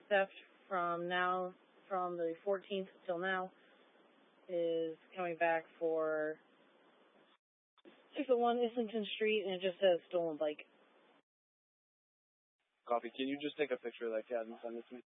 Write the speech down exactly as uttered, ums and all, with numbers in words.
theft from now, from the fourteenth till now, is coming back for six oh one Islington Street, and it just says stolen bike. Copy. Can you just take a picture of that cat and send it to me?